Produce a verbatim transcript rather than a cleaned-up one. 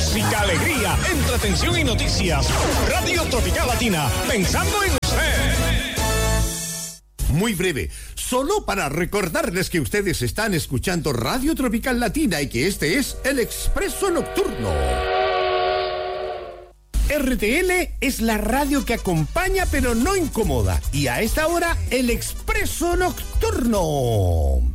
música, alegría, entretención y noticias. Radio Tropical Latina, pensando en usted. Muy breve, solo para recordarles que ustedes están escuchando Radio Tropical Latina y que este es el Expreso Nocturno. R T L es la radio que acompaña pero no incomoda. Y a esta hora, el Expreso Nocturno.